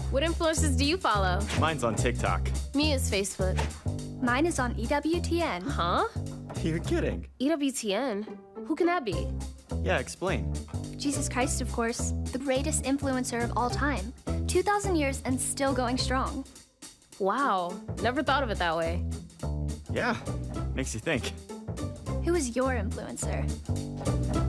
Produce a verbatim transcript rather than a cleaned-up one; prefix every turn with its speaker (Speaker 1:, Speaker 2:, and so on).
Speaker 1: What influencers do you follow?
Speaker 2: Mine's on TikTok.
Speaker 1: Me is Facebook.
Speaker 3: Mine is on E W T N.
Speaker 1: Huh?
Speaker 2: You're kidding.
Speaker 1: E W T N? Who can that be?
Speaker 2: Yeah, explain.
Speaker 3: Jesus Christ, of course. The greatest influencer of all time. two thousand years and still going strong.
Speaker 1: Wow, never thought of it that way.
Speaker 2: Yeah, makes you think.
Speaker 3: Who is your influencer?